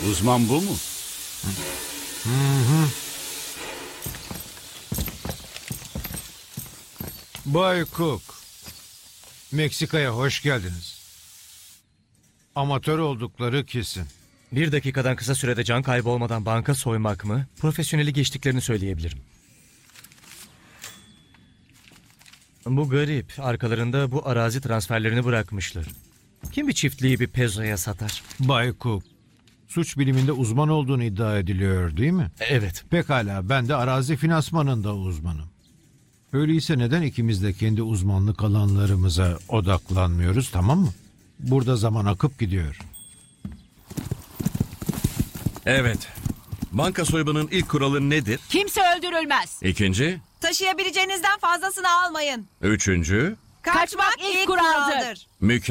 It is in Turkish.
Uzman bu mu? Bay Cook, Meksika'ya hoş geldiniz. Amatör oldukları kesin. Bir dakikadan kısa sürede can kaybı olmadan banka soymak mı? Profesyoneli geçtiklerini söyleyebilirim. Bu garip. Arkalarında bu arazi transferlerini bırakmışlar. Kim bir çiftliği bir pezoya satar? Bay Cook, suç biliminde uzman olduğunu iddia ediliyor değil mi? Evet. Pekala, ben de arazi finansmanında uzmanım. Öyleyse neden ikimiz de kendi uzmanlık alanlarımıza odaklanmıyoruz, tamam mı? Burada zaman akıp gidiyor. Evet. Banka soygunun ilk kuralı nedir? Kimse öldürülmez. İkinci, Taşıyabileceğinizden fazlasını almayın. üçüncü, Kaçmak ilk kuraldır.